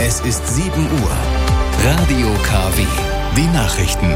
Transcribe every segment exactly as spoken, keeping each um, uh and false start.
Es ist sieben Uhr. Radio K W. Die Nachrichten.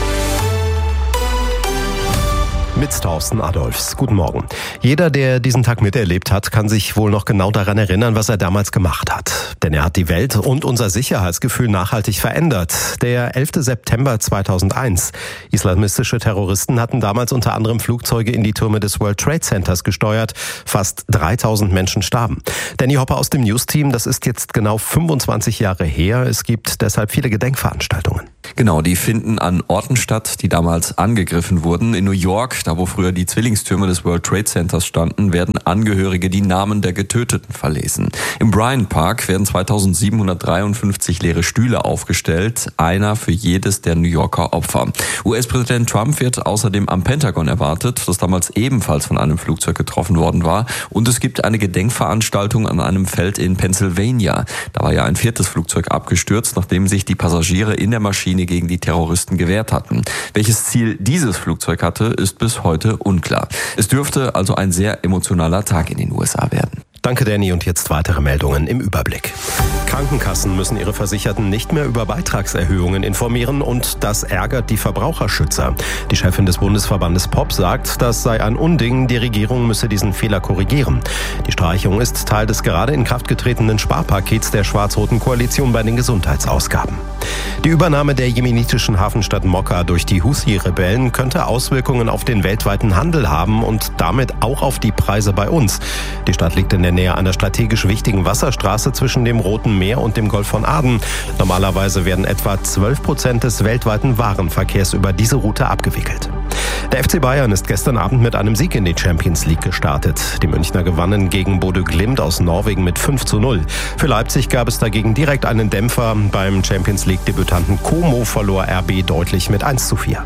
Mit Thorsten Adolfs. Guten Morgen. Jeder, der diesen Tag miterlebt hat, kann sich wohl noch genau daran erinnern, was er damals gemacht hat. Denn er hat die Welt und unser Sicherheitsgefühl nachhaltig verändert. Der elfte September zweitausendeins. Islamistische Terroristen hatten damals unter anderem Flugzeuge in die Türme des World Trade Centers gesteuert. Fast dreitausend Menschen starben. Danny Hopper aus dem News-Team, das ist jetzt genau fünfundzwanzig Jahre her. Es gibt deshalb viele Gedenkveranstaltungen. Genau, die finden an Orten statt, die damals angegriffen wurden. In New York, da wo früher die Zwillingstürme des World Trade Centers standen, werden Angehörige die Namen der Getöteten verlesen. Im Bryant Park werden zweitausendsiebenhundertdreiundfünfzig leere Stühle aufgestellt, einer für jedes der New Yorker Opfer. U S-Präsident Trump wird außerdem am Pentagon erwartet, das damals ebenfalls von einem Flugzeug getroffen worden war. Und es gibt eine Gedenkveranstaltung an einem Feld in Pennsylvania. Da war ja ein viertes Flugzeug abgestürzt, nachdem sich die Passagiere in der Maschine gegen die Terroristen gewehrt hatten. Welches Ziel dieses Flugzeug hatte, ist bis heute unklar. Es dürfte also ein sehr emotionaler Tag in den U S A werden. Danke, Danny. Und jetzt weitere Meldungen im Überblick. Krankenkassen müssen ihre Versicherten nicht mehr über Beitragserhöhungen informieren und das ärgert die Verbraucherschützer. Die Chefin des Bundesverbandes P O P sagt, das sei ein Unding, die Regierung müsse diesen Fehler korrigieren. Die Streichung ist Teil des gerade in Kraft getretenen Sparpakets der schwarz-roten Koalition bei den Gesundheitsausgaben. Die Übernahme der jemenitischen Hafenstadt Mokka durch die Husi-Rebellen könnte Auswirkungen auf den weltweiten Handel haben und damit auch auf die Preise bei uns. Die Stadt liegt in der Nähe einer strategisch wichtigen Wasserstraße zwischen dem Roten Meer und dem Golf von Aden. Normalerweise werden etwa zwölf Prozent des weltweiten Warenverkehrs über diese Route abgewickelt. Der F C Bayern ist gestern Abend mit einem Sieg in die Champions League gestartet. Die Münchner gewannen gegen Bodø Glimt aus Norwegen mit fünf zu null. Für Leipzig gab es dagegen direkt einen Dämpfer. Beim Champions League-Debütanten Como verlor R B deutlich mit eins zu vier.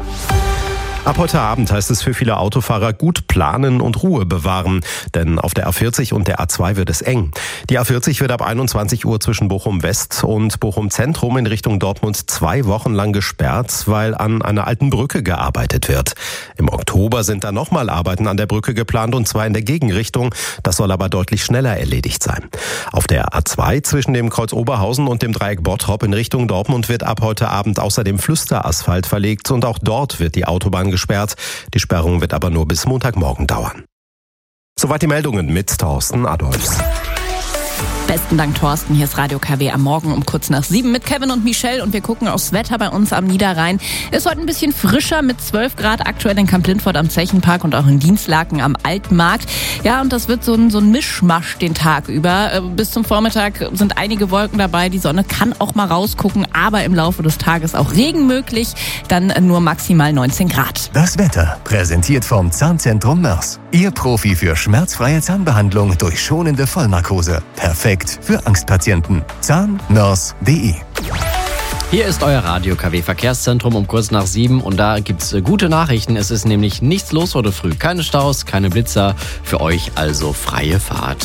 Ab heute Abend heißt es für viele Autofahrer gut planen und Ruhe bewahren. Denn auf der A vierzig und der A zwei wird es eng. Die A vierzig wird ab einundzwanzig Uhr zwischen Bochum West und Bochum Zentrum in Richtung Dortmund zwei Wochen lang gesperrt, weil an einer alten Brücke gearbeitet wird. Im Oktober sind da nochmal Arbeiten an der Brücke geplant und zwar in der Gegenrichtung. Das soll aber deutlich schneller erledigt sein. Auf der A zwei zwischen dem Kreuz Oberhausen und dem Dreieck Bottrop in Richtung Dortmund wird ab heute Abend außerdem Flüsterasphalt verlegt und auch dort wird die Autobahn gesperrt. Die Sperrung wird aber nur bis Montagmorgen dauern. Soweit die Meldungen mit Thorsten Adolfs. Besten Dank, Thorsten. Hier ist Radio K W am Morgen um kurz nach sieben mit Kevin und Michelle und wir gucken aufs Wetter bei uns am Niederrhein. Ist heute ein bisschen frischer mit zwölf Grad aktuell in Kamp-Lindfort am Zechenpark und auch in Dienstlaken am Altmarkt. Ja, und das wird so ein, so ein Mischmasch den Tag über. Bis zum Vormittag sind einige Wolken dabei. Die Sonne kann auch mal rausgucken, aber im Laufe des Tages auch Regen möglich. Dann nur maximal neunzehn Grad. Das Wetter präsentiert vom Zahnzentrum Mörs. Ihr Profi für schmerzfreie Zahnbehandlung durch schonende Vollnarkose. Perfekt für Angstpatienten. Zahnmörs punkt de. Hier ist euer Radio K W Verkehrszentrum um kurz nach sieben und da gibt's gute Nachrichten. Es ist nämlich nichts los heute früh. Keine Staus, keine Blitzer. Für euch also freie Fahrt.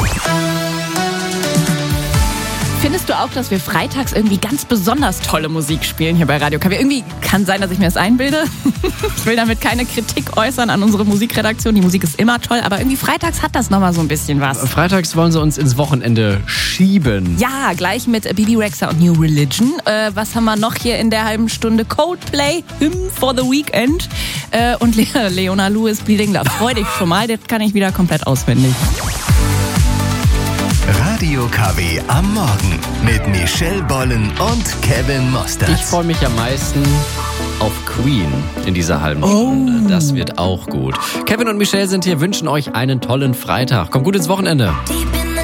Findest du auch, dass wir freitags irgendwie ganz besonders tolle Musik spielen hier bei Radio K W? Irgendwie kann sein, dass ich mir das einbilde. Ich will damit keine Kritik äußern an unsere Musikredaktion. Die Musik ist immer toll, aber irgendwie freitags hat das nochmal so ein bisschen was. Freitags wollen sie uns ins Wochenende schieben. Ja, gleich mit Bibi Rexha und New Religion. Äh, was haben wir noch hier in der halben Stunde? Coldplay, Hymn for the Weekend äh, und Le- Leona Lewis, Bleeding Love. Freu dich schon mal, das kann ich wieder komplett auswendig. Radio K W am Morgen mit Michelle Bollen und Kevin Mostert. Ich freue mich am meisten auf Queen in dieser halben Oh. Stunde. Das wird auch gut. Kevin und Michelle sind hier, wünschen euch einen tollen Freitag. Kommt gut ins Wochenende. Deep